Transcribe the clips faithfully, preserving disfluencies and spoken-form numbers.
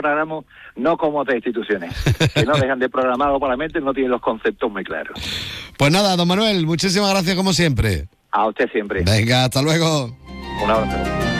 programamos no como otras instituciones, que no dejan de programar algo para la mente, no tienen los conceptos muy claros. Pues nada, don Manuel, muchísimas gracias como siempre. A usted siempre. Venga, hasta luego. Un abrazo.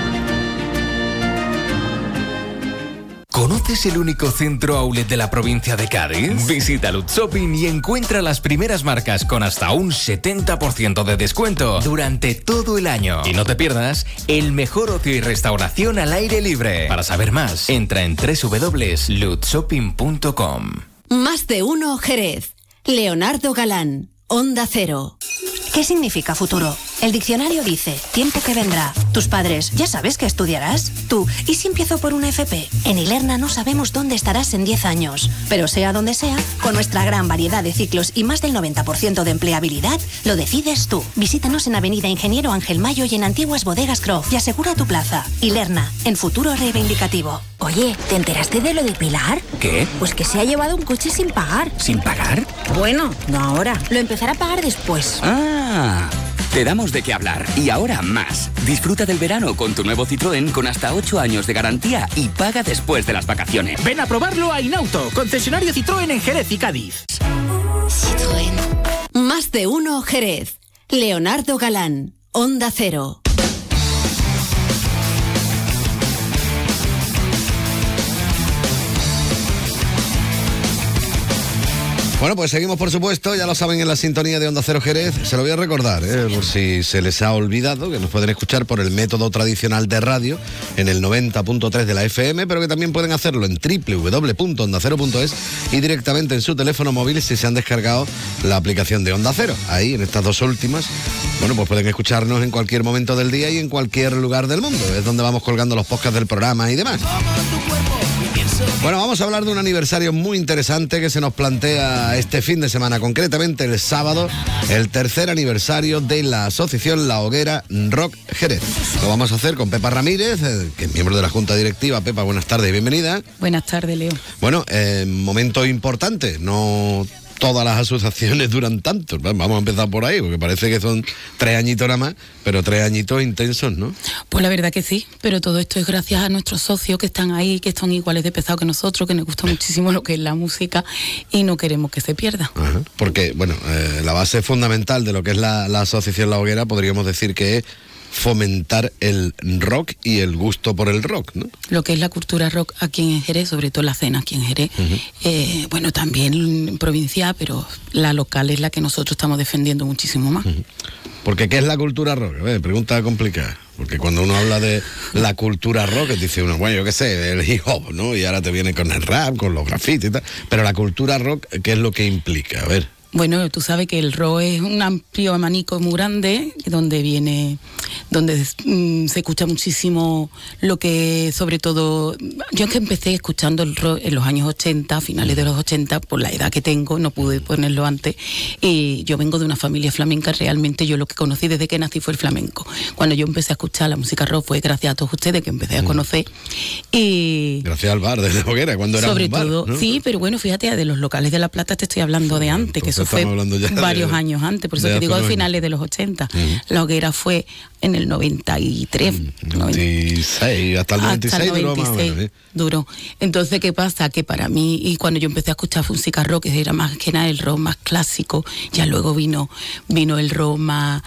¿Conoces el único centro outlet de la provincia de Cádiz? Visita Lutz Shopping y encuentra las primeras marcas con hasta un setenta por ciento de descuento durante todo el año. Y no te pierdas el mejor ocio y restauración al aire libre. Para saber más, entra en doble u doble u doble u punto lutz shopping punto com. Más de uno Jerez. Leonardo Galán, Onda Cero. ¿Qué significa futuro? El diccionario dice, tiempo que vendrá. Tus padres, ¿ya sabes qué estudiarás? Tú, ¿y si empiezo por una F P? En Ilerna no sabemos dónde estarás en diez años. Pero sea donde sea, con nuestra gran variedad de ciclos y más del noventa por ciento de empleabilidad, lo decides tú. Visítanos en Avenida Ingeniero Ángel Mayo y en Antiguas Bodegas Croft y asegura tu plaza. Ilerna, en futuro reivindicativo. Oye, ¿te enteraste de lo de Pilar? ¿Qué? Pues que se ha llevado un coche sin pagar. ¿Sin pagar? Bueno, no ahora. Lo empezará a pagar después. Ah, te damos de qué hablar. Y ahora más. Disfruta del verano con tu nuevo Citroën con hasta ocho años de garantía y paga después de las vacaciones. Ven a probarlo a Inauto, concesionario Citroën en Jerez y Cádiz. Citroën. Más de uno Jerez. Leonardo Galán, Onda Cero. Bueno, pues seguimos, por supuesto, ya lo saben, en la sintonía de Onda Cero Jerez. Se lo voy a recordar, ¿eh? Por si se les ha olvidado, que nos pueden escuchar por el método tradicional de radio en el noventa punto tres de la F M, pero que también pueden hacerlo en doble u doble u doble u punto onda cero punto es y directamente en su teléfono móvil si se han descargado la aplicación de Onda Cero. Ahí, en estas dos últimas, bueno, pues pueden escucharnos en cualquier momento del día y en cualquier lugar del mundo. Es donde vamos colgando los podcasts del programa y demás. Bueno, vamos a hablar de un aniversario muy interesante que se nos plantea este fin de semana, concretamente el sábado, el tercer aniversario de la asociación La Hoguera Rock Jerez. Lo vamos a hacer con Pepa Ramírez, que es miembro de la Junta Directiva. Pepa, buenas tardes y bienvenida. Buenas tardes, Leo. Bueno, eh, momento importante, no todas las asociaciones duran tanto. Vamos a empezar por ahí, porque parece que son tres añitos nada más, pero tres añitos intensos, ¿no? Pues la verdad que sí, pero todo esto es gracias a nuestros socios que están ahí, que están iguales de pesados que nosotros, que nos gusta muchísimo lo que es la música y no queremos que se pierda. Ajá, porque, bueno, eh, la base fundamental de lo que es la, la asociación La Hoguera podríamos decir que es fomentar el rock y el gusto por el rock, ¿no? Lo que es la cultura rock aquí en Jerez, sobre todo la cena aquí en Jerez, uh-huh. eh, bueno, también provincial, pero la local es la que nosotros estamos defendiendo muchísimo más. Uh-huh. Porque ¿qué es la cultura rock? A ver, pregunta complicada. Porque cuando uno habla de la cultura rock, dice uno, bueno, yo qué sé, el hip hop, ¿no? Y ahora te viene con el rap, con los grafitis y tal. Pero la cultura rock, ¿qué es lo que implica? A ver. Bueno, tú sabes que el rock es un amplio abanico muy grande, donde viene, donde mm, se escucha muchísimo lo que, sobre todo, yo que empecé escuchando el rock en los años ochenta, finales de los ochenta, por la edad que tengo, no pude ponerlo antes, y yo vengo de una familia flamenca, realmente yo lo que conocí desde que nací fue el flamenco. Cuando yo empecé a escuchar la música rock fue gracias a todos ustedes que empecé a conocer, y... Gracias al bar de La Hoguera, cuando era sobre un bar, todo, ¿no? Sí, pero bueno, fíjate, de los locales de La Plata te estoy hablando de antes, que eso fue varios de, años antes, por eso te digo a finales de los ochenta. Uh-huh. La Hoguera fue en el noventa y tres. Uh-huh. noventa y seis, hasta el noventa y seis, hasta el noventa y seis duró más o menos, ¿eh? Duró. Entonces, ¿qué pasa? Que para mí, y cuando yo empecé a escuchar música rock, que era más que nada el rock más clásico, ya luego vino vino el rock más,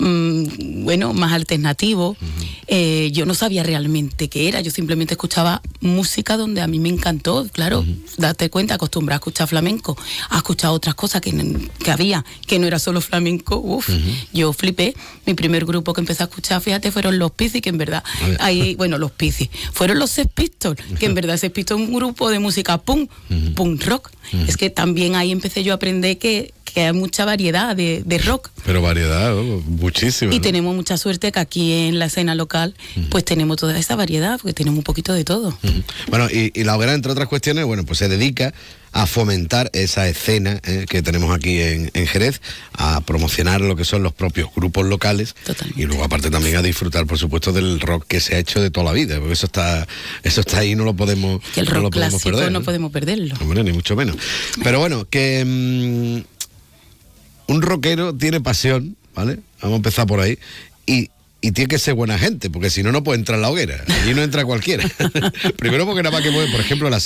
mmm, bueno, más alternativo. Uh-huh. Eh, yo no sabía realmente qué era, yo simplemente escuchaba música donde a mí me encantó, claro, uh-huh. Date cuenta, acostumbrada a escuchar flamenco, a escuchar otras cosas que, que había, que no era solo flamenco, uff, uh-huh. Yo flipé. Mi primer grupo que empecé a escuchar, fíjate, fueron los Pixies, que en verdad, ahí, bueno, los Pixies, fueron los Sex Pistols, que en verdad Sex Pistols es un grupo de música punk, uh-huh. punk rock. Uh-huh. Es que también ahí empecé yo a aprender que, que hay mucha variedad de, de rock. Pero variedad, oh, muchísima. Y ¿no? tenemos mucha suerte que aquí en la escena local, uh-huh. pues tenemos toda esa variedad, porque tenemos un poquito de todo. Uh-huh. Bueno, y, y La Hoguera, entre otras cuestiones, bueno, pues se dedica a fomentar esa escena eh, que tenemos aquí en, en Jerez, a promocionar lo que son los propios grupos locales. Totalmente. Y luego aparte también a disfrutar, por supuesto, del rock que se ha hecho de toda la vida, porque eso está eso está ahí, no lo podemos que el rock no lo podemos clásico perder, no ¿no? podemos perderlo. Hombre, ni mucho menos. Pero bueno, que mmm, un rockero tiene pasión, ¿vale? Vamos a empezar por ahí. Y Y tiene que ser buena gente, porque si no, no puede entrar en La Hoguera. Allí no entra cualquiera. Primero porque nada más que puede, por ejemplo, la